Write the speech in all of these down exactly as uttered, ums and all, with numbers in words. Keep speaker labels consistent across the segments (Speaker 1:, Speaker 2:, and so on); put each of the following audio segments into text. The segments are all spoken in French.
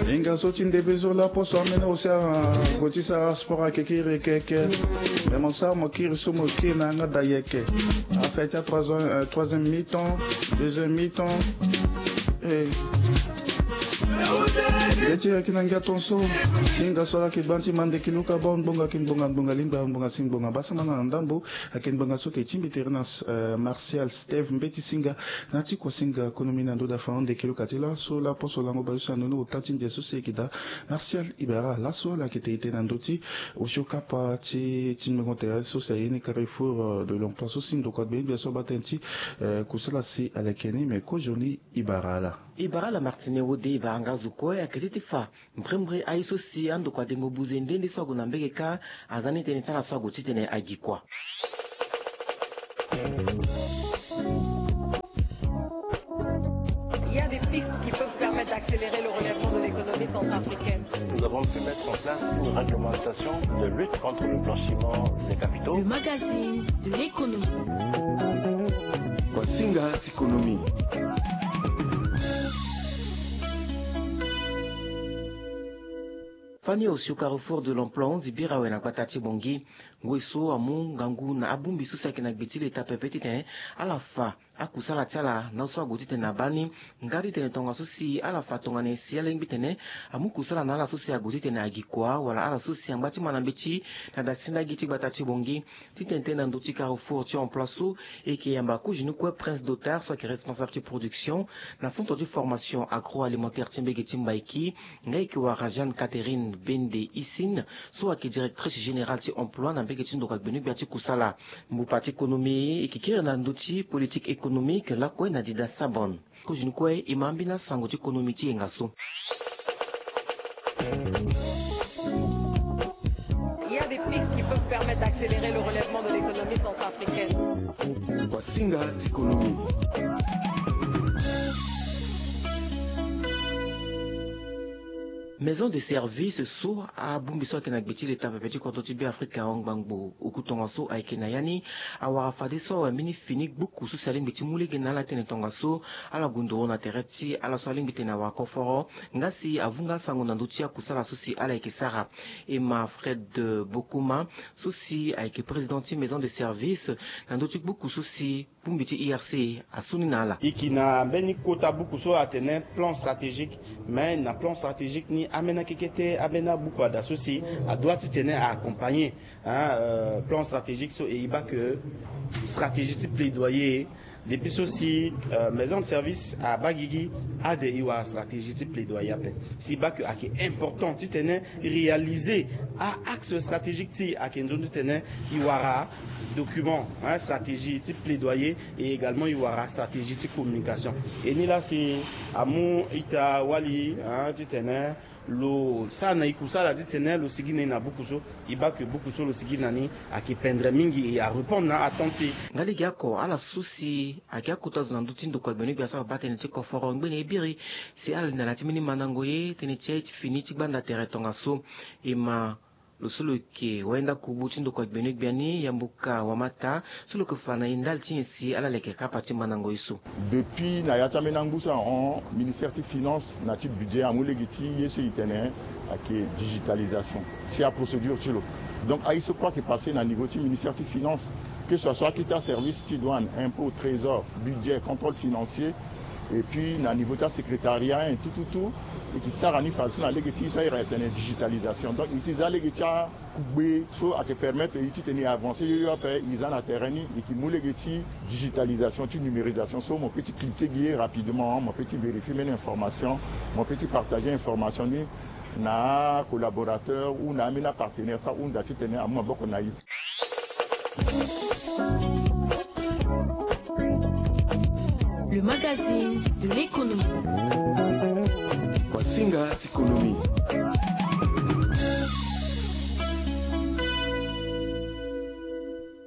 Speaker 1: Inga sotin de bezo la po so amena osa goti sa sport kekire keke. Vraiment ça mo kiri so mo kina nga dayeke. En fait, il y a troisième troisième mi-temps, deuxième mi-temps. Et Eti akinanga tonso kinga sola kibanti mande kiluka bon bonga kin bonga bonga limba bonga sing bonga basama na ndambo akin bonga sote timbi ternas Martial Steve Mbeti singa nati ko singa konomi na ndoda fa onde kiluka tila so la poso lango balusa nono tatin de sosi kida Martial Ibera la so la qui était na ndoti o shokapa ti timbe te so sa yini Carrefour de l'emploi so sindo ko be bien so batenti kusala si alekeni me ko joni Ibara la
Speaker 2: Ibara la Martine wode ba ngazuko ya fa mprembre aiso si ando kwa dengo buzende ndi swago na mbegeka azani tene tana swago titene agikwa.
Speaker 3: Il y a des pistes qui peuvent permettre d'accélérer le relèvement de l'économie centrafricaine.
Speaker 4: Nous avons pu mettre en place une réglementation de lutte contre le blanchiment des capitaux.
Speaker 5: Le magazine de l'économie.
Speaker 6: Kwasinga Tikonomi.
Speaker 2: Fani au Carrefour de l'emploi on zibira wena kwatati bongi ngweso amu ngangu na abumbi susa kina gbetile etape petite ala fa akusala tiala na so agotite na bani ngati tene tonga susi ala fa tonga ne siele ngbitene amu kusala na ala susi agotite na agikwa wala ala susi ambati manambechi na dasinda giti batati bongi titente na ndoti Carrefour ti emploi so et qui yamba ku jinu ko prince d'auteur soit qui est responsable de production na centre de formation agroalimentaire timbegeti mbaiki ngai ki wa Rajan Catherine Bende Isin soit qui directrice générale ti emploi na mbegeti ndoka benu biati kusala mbupati économie et qui kire na ndoti politique économique la ko na dida sabon ko jinu ko imambi na sango ti économie ti ngaso.
Speaker 3: Il y a des pistes qui peuvent permettre d'accélérer le relèvement de l'économie centrafricaine.
Speaker 6: Kwasinga Tikonomi.
Speaker 2: Maison de service so a bumbiso ke na gbeti leta pepeti ko totibi Afrika ongbangbo okutonga so aikena yani awara fade so mini fini buku su salim biti mulege na la tene tonga so ala gundo na tereti ala salim biti na wa koforo ngasi avunga sango na ndutia kusala susi ala ikisara et ma Fred Bokuma susi aike présidenti maison de service na nduti buku susi bumbiti I R C asuni na ala
Speaker 7: ikina beni kota buku so atene plan stratégique mais na plan stratégique ni amena kekete amena beaucoup d'associés à doit tenir à accompagner hein, euh, plan stratégique so et iba que stratégie de plaidoyer depuis aussi euh, maison de service à Bagigi a des iwa stratégie de plaidoyer si ba que qui est important tu tenais réaliser à axe stratégique ti à kenzo tu tenais iwara document hein, stratégie de plaidoyer et également iwara stratégie de communication et ni là c'est à mon ita wali hein, tu tenais lo sana ikusala ditene lo sigine na bukuso ibake bukuso lo sigina ni akipendre mingi ya répondre na attention
Speaker 2: ngali gyako ala susi akyakuta zanduti ndoko benu bya sa batene ti koforo ngbene ibiri si ala na latimini manangoye tene ti fini ti banda teretonga so ima lo solo ke wenda kubuti ndoko benu byani yambuka wamata solo ke fana indal ti si ala leke kapati manango iso
Speaker 8: depuis na yata menangusa en ministère des finances na ti budget amulegiti yeso itene ake digitalisation c'est la procédure tilo donc à ce quoi qui passé na niveau du ministère des finances que ce soit qui ta service ti douane impôt trésor budget contrôle financier et puis na niveau de secrétariat et tout tout tout et qui sert à ni façon à l'égiti ça ira être digitalisation donc utiliser l'égiti kubé so à te permettre l'égiti tenir avancer yo après ils en a terrain et qui mou l'égiti digitalisation tu numérisation so mon petit cliquer guier rapidement mon petit vérifier mes informations mon petit partager information ni na collaborateur ou na mina partenaire ça ou ndati tenir à moi beaucoup na yi.
Speaker 5: Le magazine de l'économie.
Speaker 6: Kwasinga Tikonomi.
Speaker 2: Kapati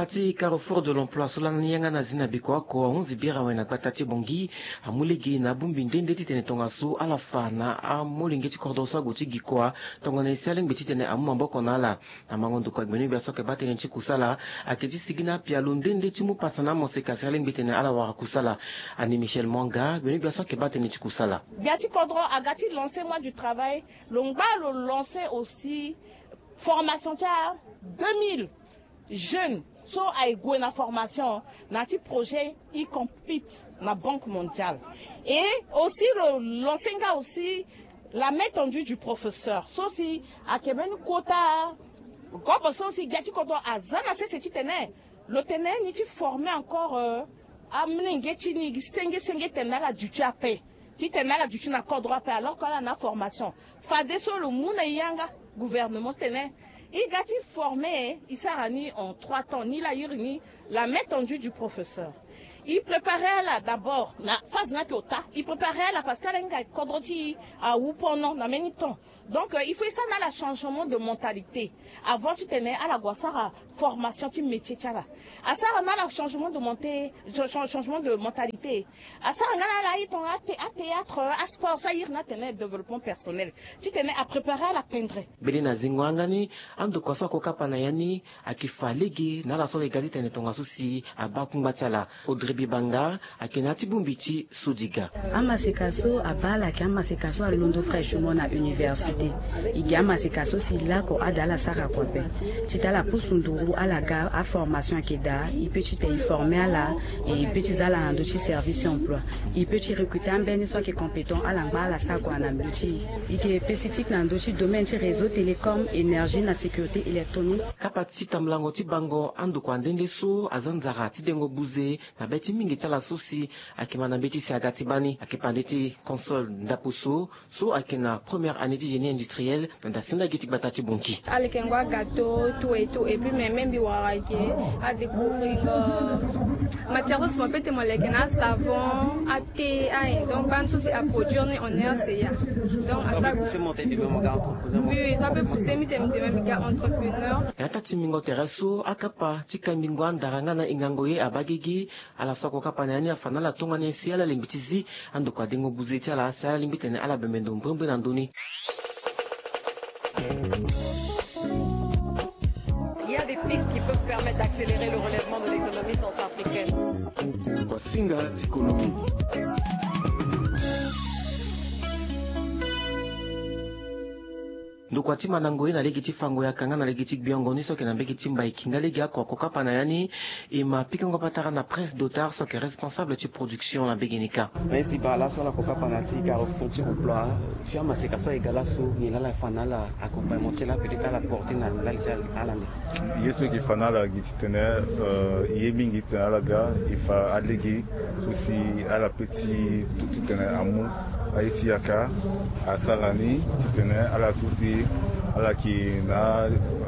Speaker 2: Kati Carrefour de l'Emploi solani yanga na zina biko ko onze bira wena kwatati bongi amulegi na bumbi ndende titene tongasu ala fana amulingi chikordosa guti gikoa tongane seleng betitene amamboko nala amangondo kwa gbenu bya soke batene chikusala aketi sigina pia lundende timu pasana moseka seleng betene ala wa kusala ani Michel Mwanga gbenu bya soke batene chikusala
Speaker 9: Biati Kodro a gâti lancé moi du travail Longba le lancé aussi formation tia deux mille jeunes so ay na formation na ti projet y compete na Banque mondiale et aussi le l'enseignant aussi la main tendue du professeur so si a keben quota comme so si gati koto azana c'est c'est tene le tene ni ti former encore euh, amener ngeti ni senge senge tene la du tu a paix ti tene la du tu na code droit alors qu'on a na formation fade so le muna yanga gouvernement tene il gâti formé, il s'arrani en trois temps, ni la ni la main tendue du professeur. Il préparait là d'abord, la phase natota, il préparait là parce qu'elle a un kodroti à ou pendant la même temps. Donc euh, il faut ça dans le changement de mentalité. Avant tu tenais à la guassara formation tu métier là. À ça on a le changement de mentalité, changement de mentalité. À ça on a là ton à théâtre, à sport, ça y est, on a tenait développement personnel. Tu tenais à préparer à la peindre.
Speaker 2: Belina zingwangani ando kwa soko kapana yani akifalegi na la sole galite ne tonga susi abakumbatala Audrey Bibanga akenati bumbiti sudiga
Speaker 10: amasekaso abala kamasekaso alondo fraîchement na université il y a masekaso si là ko adala sara kwape titala pusunduru ala ga a formation keda il peut te former là et petit ala ando ci service emploi il peut te recruter un ben soit qui compétent ala ngala sa ko na mbichi il est spécifique na ndo ci domaine ci réseau télécom énergie na sécurité électronique
Speaker 2: kapati tamlango ti bango ando kwa ndende so azanzara ti dengo buze na beti mingi tala sosi akimana beti si agati bani akipandeti console ndapuso so akina première année de génie industriel dans sinda giti batati bonki
Speaker 11: alekengwa gâteau tout et tout et puis même même biwarake à découvrir euh, matière de soins peut moleke na savon à thé à donc ban souci à produire on est assez donc à ça oui ça peut pousser mi dem dem ga entrepreneur
Speaker 2: yata timingo tereso akapa tikambingwa ndaranga na ingangoye abagigi ala soko kapana yani afana la tonga ne siala limbitizi ando kwa dengo buzeti ala siala limbitene ala bemendo mbombe na ndoni.
Speaker 3: Il y a des pistes qui peuvent permettre d'accélérer le relèvement de l'économie centrafricaine.
Speaker 6: Kwasinga tikonomi.
Speaker 2: Ndukwa tima nangoye na legiti fango ya kanga na legiti biongo niso ke na begiti mba ikinga legi ako koka na yani ima pikango patara na presse d'Otar so ke responsable de production la beginika.
Speaker 12: Resti ba la so la koka panati Carrefour ti emploi fia maseka so egala so ni la la fanala accompagnement la peut-être la porter na la ala ne.
Speaker 13: Yeso ki fanala giti tene euh yemingi tene ala ga ifa alegi souci ala petit tout tene amu Haïti yaka asarani tene ala souci ala qui na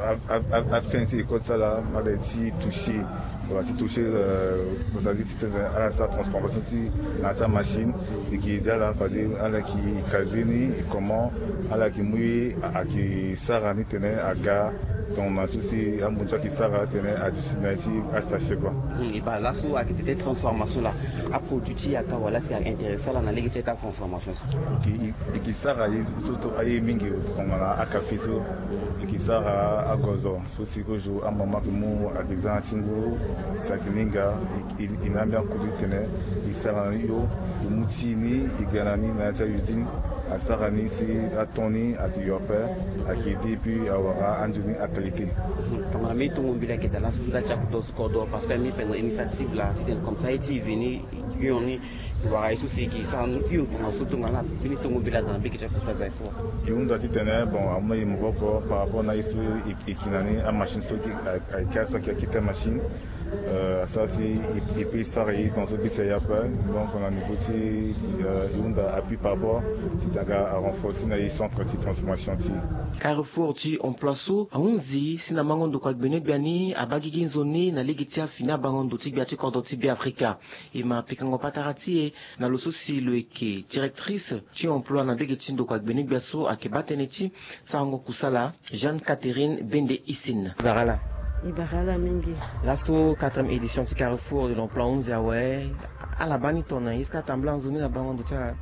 Speaker 13: afin c'est comme ça là ala ti touché voilà ti touché vous avez dit ala sa transformation ti na ta machine et qui dala fadi ala qui kazini comment ala qui mui a qui sarani tene aga donc ma souci à mon qui sara tene a destination à station quoi
Speaker 12: et bah là sous a qui transformation là a produit yaka voilà c'est intéressant là na légité ta transformation
Speaker 13: qui qui sara surtout ayi mingi on a a café so qui sara a gozo souci que jo a mama que mu a exemple singo sakininga il n'a bien connu tene il sara yo mutini iganani na ta usine a sarani si a toni a diope a qui depuis awara anjuni a qualité
Speaker 12: comme ami tout mon bila qui dans la sous la chaque dos cordo parce que mi prendre initiative là c'était comme ça et venu yoni voilà isso c'est qui ça nous qui on surtout là venu tout mon bila dans biki chaque fois ça so
Speaker 13: yunda titene bon amma yim boko par rapport na isu ikinani a machine so qui a casse qui a quitté machine euh ça c'est et puis ça réit dans ce but il y a pas donc on a niveau ti yunda appui par rapport titanga à renforcer na centre de transformation ti
Speaker 2: Carrefour ti en placeau aunzi sina mangondo kwa benet biani abagigi nzoni na ligiti afina bangondo ti biati kordo ti bi Africa ima pikango patarati na lososi loeke directrice ti emploi na begiti ndo kwa benet biaso akebateneti sango kusala Jeanne Catherine Bende Isine
Speaker 12: voilà
Speaker 10: Ibarala mingi.
Speaker 2: Lasso quatrième édition du Carrefour de l'emploi onze awe à la bani tona iska tambla nzuni na bango ndocha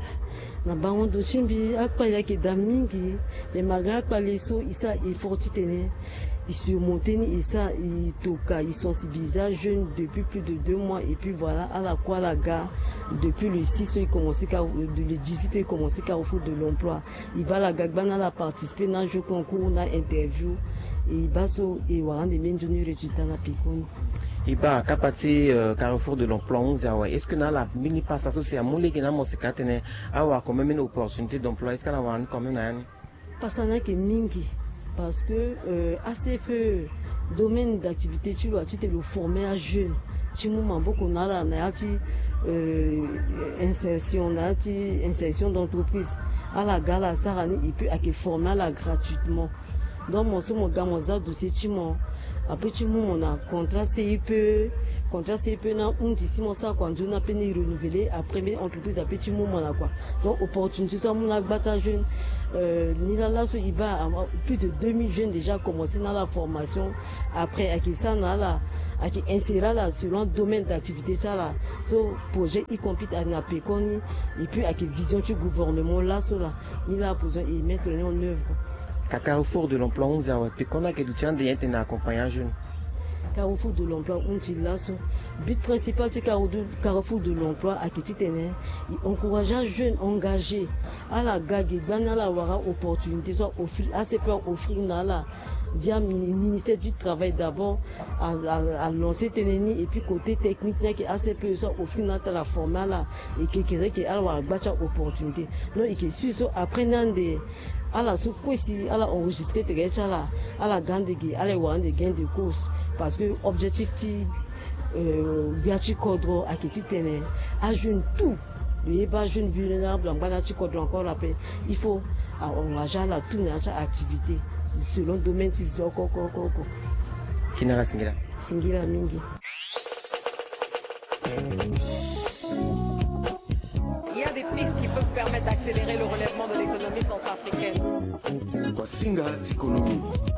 Speaker 10: na bango ndochimbi akpa yake da mingi mais malgré akpa leso isa effort tene il surmonter ni isa il toka il sensibilisa jeune depuis plus de deux mois et puis voilà à la quoi la gare depuis le six il commencé le dix-huit il commencé Carrefour de l'emploi il va la gagbana la participer dans jeu concours na interview et baso et voilà des mêmes jeunes résultats na pikoni.
Speaker 2: Iba kapati uh, Carrefour de l'emploi onze awa est-ce que na la mini passe associé à molé na moseka tene awa quand même une opportunité d'emploi est-ce que na wan quand même na
Speaker 10: pasana ke mingi parce que euh, A C F E domaine d'activité tu dois te le former à jeune tu moment beaucoup na la na ti euh, insertion na ti insertion d'entreprise à la gala sarani il peut à former là gratuitement donc mon so mon gars mon za dossier tu mon après tu mon a contrat C I P contrat C I P na un d'ici mon ça quand on a peine renouvelé après mes entreprises après tu mon là quoi donc opportunité ça mon bata jeune euh ni là là il va plus de deux mille jeunes déjà commencé dans la formation après à qui ça na là à qui insérer là selon domaine d'activité ça là so projet y compite à na pekoni et puis à qui vision du gouvernement là cela ni là besoin y mettre en œuvre.
Speaker 2: Carrefour de l'emploi onze awa puis qu'on a que du temps de yente na accompagner jeune.
Speaker 10: Carrefour de l'emploi onze là son but principal c'est Carrefour de l'emploi à qui tene il encourage jeunes engagés à la gague bana la wara opportunité soit offrir à ces peurs offrir na la via ministère du travail d'abord à, à, à lancer teneni et puis côté technique là qui assez peu soit offrir na la format là et qui qui qui à la bacha opportunité non et qui suit so après nan des à la sous quoi si à la enregistrer te gacha là à la grande qui à la wande gain de course parce que objectif ti euh biachi kodro à qui tene à jeune tout les bas jeunes vulnérables en bas ti kodro encore la paix il faut engager la tout na activité selon domaine ti zoko koko koko
Speaker 2: kinara singira
Speaker 10: singira mingi.
Speaker 3: Il y a des pistes qui peuvent permettre d'accélérer le relèvement de l'économie centrafricaine.
Speaker 6: Kwasinga Tikonomi.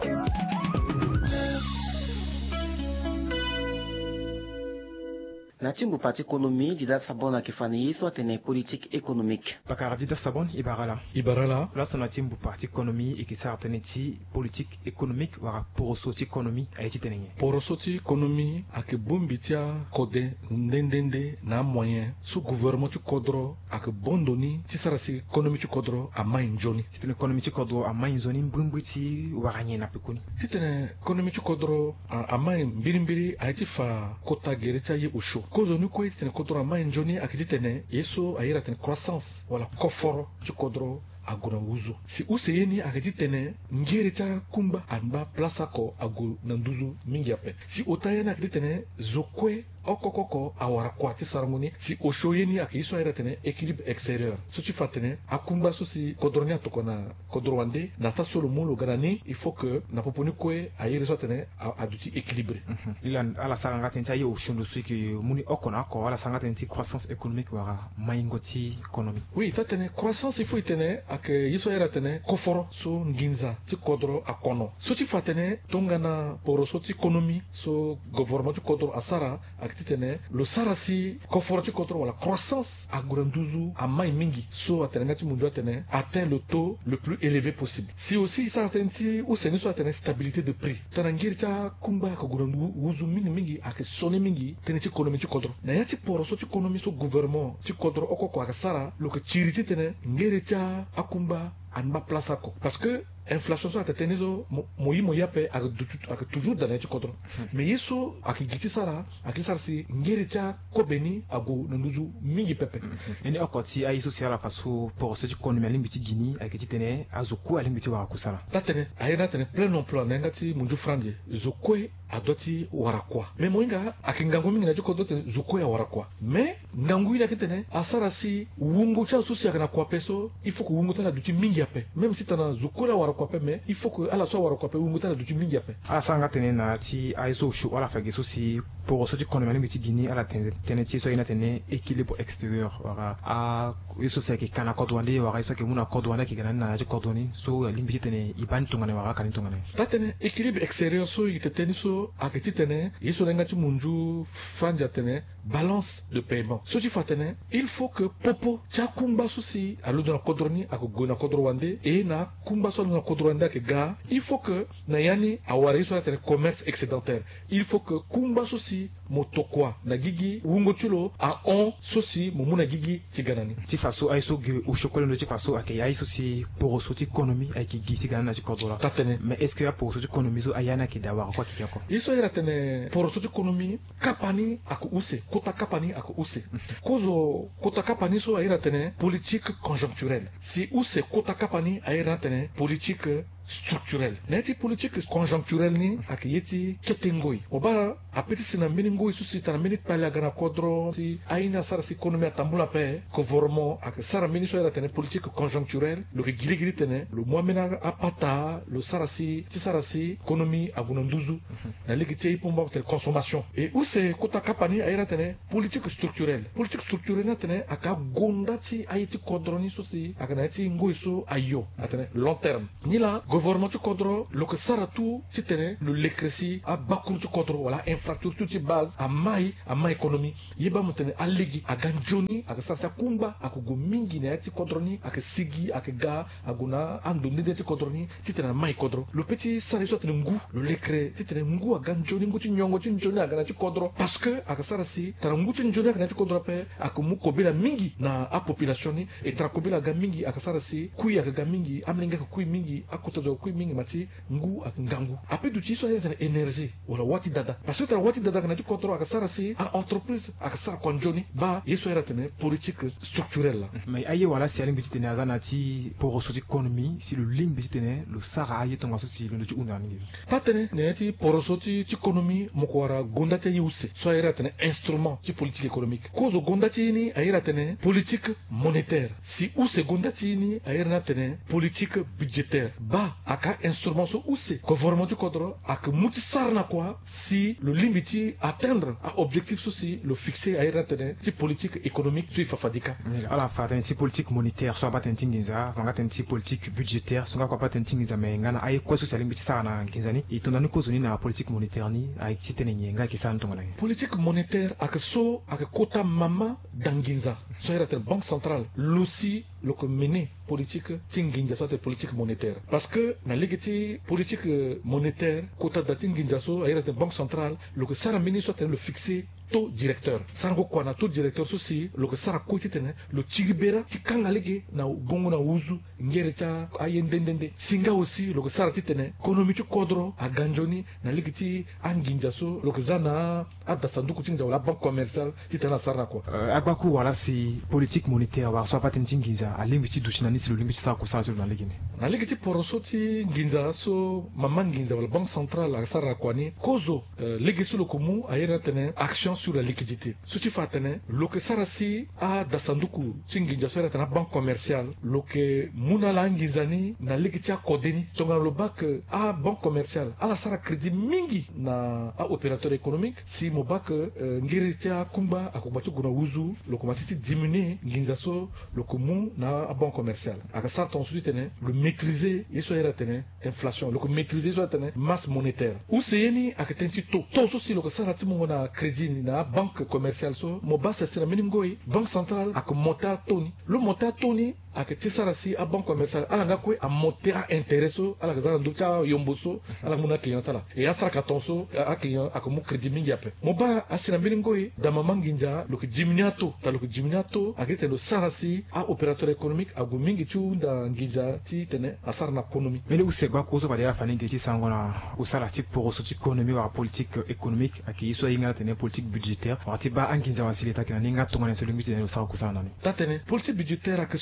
Speaker 2: Na timbu parti économie dida sabon na kifani soit une politique économique.
Speaker 14: Bakara dida sabon ibarala.
Speaker 15: Ibarala.
Speaker 14: Là son timbu parti économie et qui s'artene ti politique économique wara pour sortir économie a été tenue.
Speaker 15: Pour sortir économie a que bombitia code ndendende na moyen sous gouvernement tu kodro a que bondoni ti sarasi économie tu kodro a main joni.
Speaker 14: C'est une économie tu kodro a main joni mbumbuti waranye na pekoni.
Speaker 15: C'est une économie tu kodro a main mbirimbiri a été fa kota gerecha ye usho. Kozo ni ko itene kodro ma njoni akitene yeso ayira tene croissance wala koforo chikodro aguna uzu si useyeni akitene ngereta kumba amba plaça ko agu nanduzu mingi ape si otayena akitene zokwe okokoko awara kwati sarmoni si oshoyeni akiso ayira tene équilibre extérieur so ci fatene akumba so si kodro ni atokona kodro wande na ta solo molo garani il faut que na poponi ko ayira so tene aduti équilibré
Speaker 14: ilan ala saranga tenti ayo shundu suki muni okona ko ala saranga tenti croissance économique wara mayingoti économie
Speaker 15: oui tatene croissance il faut itene ak yiso ayira tene koforo so nginza ti kodro akono so ci fatene tongana poro so ti économie so gouvernement ti kodro asara titene lo sarasi koforti contre la croissance à granduzu à mai mingi so atenengati mundu atene atteint le taux le plus élevé possible si aussi ça atteint ou c'est une soit une stabilité de prix tanangircha kumba ko granduzu mingi mingi ak sone mingi teneti économie ti kodro na yati poro so ti économie so gouvernement ti kodro okoko akasara lo ko chiriti tene ngericha akumba anba place ako parce que inflation so atetene so moyi moyi ape ak toujours dans les kodro mais yeso ak giti sara ak sara si ngericha kobeni ago nanduzu mingi pepe
Speaker 14: ene okoti ay social pasu pour ce qu'on met limbiti gini ak titene azuku alimbiti wa kusala
Speaker 15: tatene ayena tene plein emploi nangati mundu franje zokwe adoti warakwa mais moinga ak ngango mingi na joko dote zokwe ya warakwa mais ngango ila kitene asara si wungu cha susi ak na kwa peso il faut que wungu tana duti mingi ape même si tana zokwe la warakwa kwape mais il faut que ala so wara kwape wungutana du mingi ape
Speaker 14: ala sanga tene na ti aiso shu ala fa geso si pour so ti konomani miti gini ala tene ti so ina tene équilibre extérieur wara a iso se ke kana kodwande wara iso ke muna kodwande ke ganana na ti kodwani so limbi tene iban tungane wara kan tungane
Speaker 15: ta tene équilibre extérieur so ite tene so akiti tene iso lenga ti munju franja tene balance de paiement so ti fa tene il faut que popo cha kumba so si alu na kodroni ako gona kodrowande e na kumba so na kodrowande ke ga il faut que na yani awara iso tene commerce excédentaire il faut que kumba so si motokwa na gigi wungo chulo a on so si momuna gigi tiganani
Speaker 14: ti faso aiso ge o chocolat no ti faso ake aiso si pour so ti économie ay ki gisi ganana ti kodora
Speaker 15: tatene
Speaker 14: mais est ce que pour so ti économie so ayana ki dawa kwa ki ko
Speaker 15: iso era tene pour so ti économie kapani ako use kota kapani ako use kozo kota kapani so era tene politique conjoncturelle si use kota kapani era tene politique structurelle neti politique conjoncturelle ni ak yeti ketengoi oba apeti sina meningo isusi tana menit pala gana kodro si aina sara si économie tambula pe gouvernement ak sara meni so era tene politique conjoncturelle lo ke gili gili tene lo moamena apata lo sara si ti sara si économie aguna nduzu na ligi ti ipomba tene consommation et où c'est kota kapani aira tene politique structurelle politique structurelle na tene aka gonda ti ayiti kodroni so si ak na ti ngoi so ayo atene long terme ni la gouvernement tu kodro lo que sara tout ci tene le lekresi a bakuru tu kodro wala infrastructure ci base a mai a mai économie yeba mo tene alegi a ganjoni a sara kumba a go mingi ne ti kodroni a sigi a ga aguna ando ndede ti kodroni ci tene mai kodro le petit sara so tene ngu le lekre ci tene ngu a ganjoni ngu ci nyongo ci njoni a gana ci kodro parce que a sara si tara ngu ci njoni a gana ci kodro pe a ko mu kobela mingi na a population ni e tra kobela ga mingi a sara si kuya ga mingi amlinga ko kuy mingi a ko zo kuy mingi mati ngu ak ngangu ape du ci so yana énergie wala wati dada parce que tra wati dada kana ci contrôle ak sara si a entreprise ak sara konjoni ba yeso era tene politique structurelle la
Speaker 14: mais ayi wala si alim bitene azana ti pour so économie si le ligne bitene le sara ayi tonga so si le ci unani
Speaker 15: tatene ne ti pour so ti économie mo ko wara gonda te yuse so era tene instrument ci politique économique ko zo gonda ti ni ayira tene politique monétaire si ou se gonda ti ni ayira tene politique budgétaire ba aka instrument so use gouvernement du kodro ak muti sarna quoi si le limite atteindre à objectif souci le fixer à retene ti politique économique sui fafadika
Speaker 14: ala fa tene ti politique monétaire so abaten tingiza vanga tene ti politique budgétaire so ngako abaten tingiza me ngana ay ko so salimbi ti sarna ngizani e tonani ko zoni na politique monétaire ni ay ti tene nyenga ki san tonga
Speaker 15: politique monétaire ak so ak kota mama danginza so retene banque centrale l'ossi le ko mené politique tinginza so te politique monétaire parce que na ligiti politique monétaire kota da tinginza so ay retene banque centrale le ko sara mini so te le fixer taux directeur sango kwa na taux directeur so si lo ko sara ko titene lo chigibera tikanga lege na bongo na uzu ngere ta ayendendende singa aussi lo ko sara titene economy tu kodro a ganjoni na ligiti anginja so lo ko zana adda sanduku tinja wala banque commerciale titena sara ko
Speaker 14: uh, agbaku wala si politique monétaire wa so patin tinginza alimbi ti duchina ni si lo limbi ti sa ko sara na ligine
Speaker 15: na ligiti poroso ti nginza so mama nginza wala banque centrale a sara ko ni kozo uh, legi so lo ko mu ayera tene action sur la liquidité. Ce qui fait le que sarasi a dasanduku tinginja so na banque commerciale lo que muna la ngizani na likitia kodeni tonga lo bak a banque commerciale ala sara crédit mingi na a opérateur économique si mo bak uh, ngiritia kumba akubatu kuna uzu lo ko matiti diminuer nginza so lo ko mu na a banque commerciale aka sara ton suite ne le maîtriser yeso era tene inflation lo ko maîtriser so tene masse monétaire ou seyeni aka tenti to to so si lo ko sara ti mo na crédit na banque commerciale so mo basa sira minimgoi banque centrale ak mota toni le mota toni ak tisara si a banque commerciale ala nga ko a monter a intérêt so ala gazana nduta yomboso ala muna client ala e asara ka tonso a client ak mo crédit mingi ape mo ba asira minimgoi da mamanginja lo ke jimniato ta lo ke jimniato ak te lo sara si a opérateur économique agu mingi tu da nginja ti tene asara na économie
Speaker 14: mais le usegba ko so ba dia fani ngeji sangona usala ti pour so ti économie wa politique économique ak yiso yinga tene politique budgétaire wati ba anginza wasili takina ninga tonga ne so limiti ne sa ko sana ni
Speaker 15: tatene politique budgétaire ak so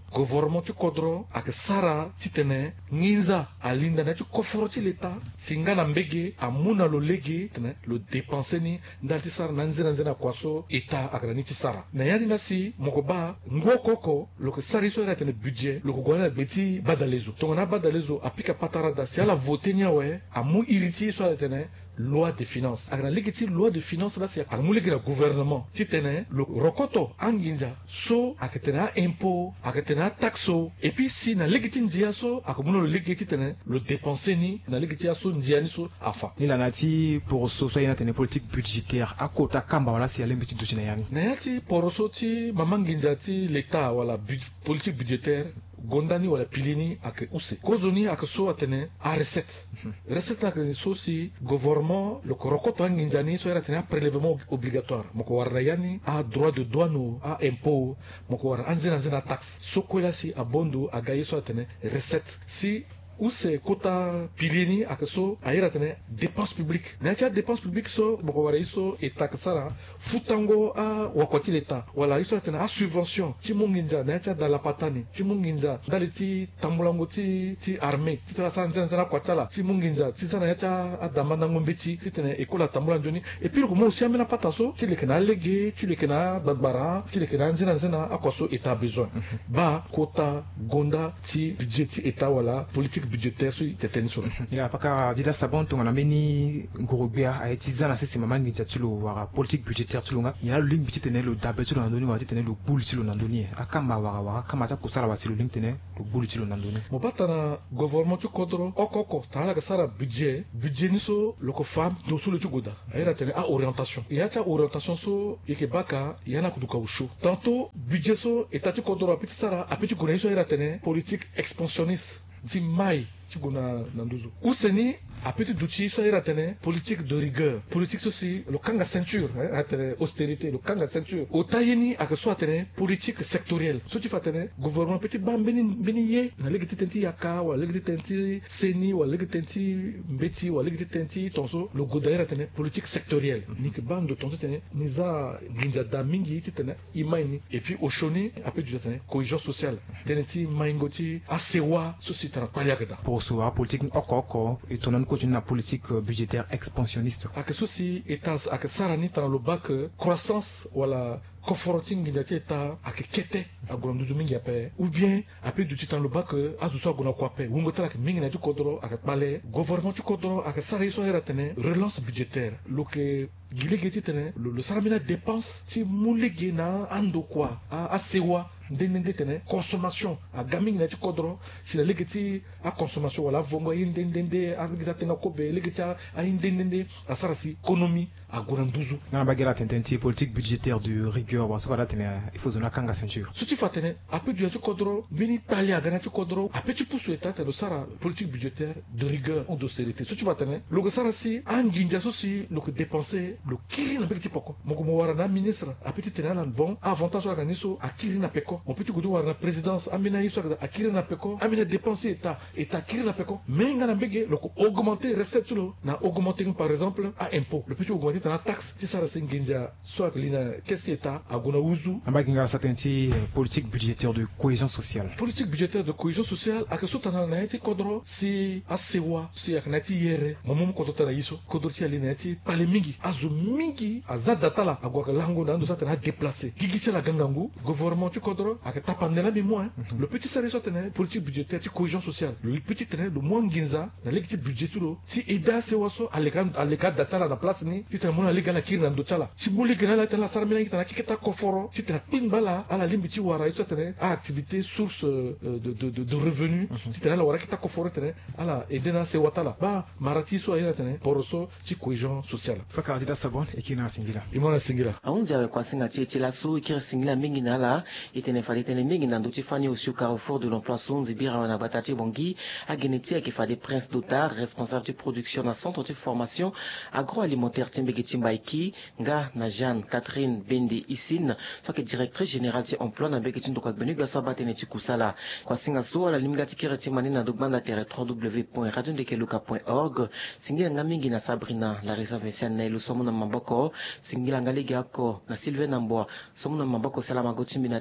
Speaker 15: gouvernement tu kodro ak sara titene nginza alinda na tu koforo ti leta singa na mbege amuna lo lege tene lo dépenser ni ndalti sara na nzina nzina kwaso eta agrani ti sara na yani nasi mokoba ngokoko lo ke sari so era tene budget lo ko gwana beti badalezo to na badalezo apika patarada si ala voter ni we amu iriti so tene loi de finances agna legiti loi de finances là c'est agna mulegi la gouvernement titene le rokoto anginja so aketena impôt aketena taxo et puis si na legiti ndia so akamuno le legiti tene le dépenser ni na legiti so ndia ni so afa
Speaker 14: ni la nati pour so so yana tene politique budgétaire akota kamba wala si alembi tidu china yani
Speaker 15: na yati pour so ti mamanginja ti l'état wala bud, politique budgétaire gondani wala pilini ak use kozoni ak so atene a recette recette ak so si gouvernement le korokoto nginjani so era tene prélèvement obligatoire moko warna yani a droit de douane a impôt moko war anzina anzina taxe so ko la si abondo agayi so atene recette si use kota pilini ak so ayira tene dépense publique na cha dépense publique so boko wara iso etakasara futango a wakoti leta wala iso tene a subvention ti munginja na cha dala patani ti munginja daliti tambulango ti ti armée ti tra sanza nzana kwatala ti munginja ti sana cha adamana ngombeti ti tene ekola tambulango joni et puis ko mo si amena pataso ti lekena lege ti lekena babara ti lekena nzina nzina akwaso eta besoin ba kota gonda ti budget ti eta wala politique budgétaire sur teten sur
Speaker 14: il a pas qu'à dire ça bon ton ameni ngorobia a utilisé na sisi mama ngi tatulo wara politique budgétaire tulunga il a le link petit tenel le dabe tulo ndoni wa tenel le boule tulo ndoni akamba wara wara kama ta kusala wa silo link tenel le boule tulo ndoni
Speaker 15: mo batana gouvernement tu kodro okoko tala ka sara budget budget ni so le ko fam do so le tu goda ayra tenel a orientation il y a ta orientation so yeke baka yana kuduka usho tantôt budget so etati kodro petit sara a petit kone so ayra tenel politique expansionniste si mai chiguna nanduzu useni apeti duchi so era tene politique de rigueur politique aussi le kanga ceinture hein, tene austérité le kanga ceinture otayeni ak so tene politique sectorielle so ti fatene gouvernement petit bam beni beni ye na legiti tenti yaka wa legiti tenti seni wa legiti tenti mbeti wa legiti tenti tonso le godaira tene politique sectorielle ni ke bam de tonso tene niza ginja da mingi ti tene imaini et puis oshoni apeti du tene cohésion sociale tene ti maingoti asewa so si tara paliaketa
Speaker 14: soit politique okoko et ton continue la politique budgétaire expansionniste
Speaker 15: ak souci état ak sarani tan lo bac croissance wala confronting ngati eta ak kete agrondu mingi ape ou bien après du temps le bac azuso agona kwape wongo tala mingi na kodro ak balé gouvernement tu kodro ak sari so era tene relance budgétaire lo que gilegeti tene le saramina dépense si mulegi na ando kwa a asewa ndende tene consommation a gaming na kodro si la legeti a consommation wala vongo indende a legeta tena kobe legeta a indende a sarasi économie a goranduzu
Speaker 14: na bagela tententi politique budgétaire de rigueur wa so wala tene il faut zona kanga ceinture
Speaker 15: so tu fatene a peu du kodro mini pali a gana kodro a petit pousso état de sara politique budgétaire de rigueur ou d'austérité so tu fatene lo que sarasi anginja so si lo que dépenser le kiri na petit poko moko mo wara na ministre a petit tena lan bon avantage la ganiso a kiri na peko mon petit goudou wara présidence amina iso a kiri na peko amina dépenser état état kiri na peko menga na mbege le ko augmenter recette lo na augmenter par exemple à impôt le petit augmenter na taxe ti sara singinja so aklina qu'est-ce état agona uzu
Speaker 14: ambaginga satenti politique budgétaire de cohésion sociale
Speaker 15: politique budgétaire de cohésion sociale ak so tana na ti kodro si asewa si aknati yere momum ko totara iso kodro ti alina ti pale mingi azu mingi azada tala agwaka lango na ndo satana déplacer gigi la gangangu gouvernement tu kodro ak tapandela bi moi le petit salaire so tana politique budgétaire ti cohésion sociale le petit tene le moins ginza na le petit budget tulo si eda se waso alekan alekat da tala na place ni ti tene mona lega na kirna ndo tala si buli gena la tala sarmina ki tana kiketa koforo ti tene pin bala ala limbi ti wara so tene a activité source de de de, de revenus ti tene la wara kita koforo tene ala edena se watala ba marati so ayina tene poroso ti cohésion sociale
Speaker 14: faka dida sabon ekina singila
Speaker 15: imona singila
Speaker 2: aunzi awe kwa singa ti ti la so ikira singila mingi na la itene fali tene mingi na ndo ti fani aussi au carrefour de l'emploi sonzi bira wana batati bongi a geneti a fa des princes d'Otar responsable de production na centre de formation agroalimentaire timbege timbaiki nga na Jeanne Catherine Bende Isine soit que directrice générale de emploi na bege tindo kwa benu bia so batene ti kusala kwa singa so la limga ti kira ti mani na dogmanda terre w w w point radio ndekeluka point org singila nga mingi na Sabrina la réserve ancienne na ilo somo na maboko singila nga legi ako na Sylvain Namboa somo na maboko sala magoti mbina ta fana na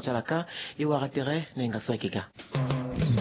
Speaker 2: chalaka e waratere nenga swakega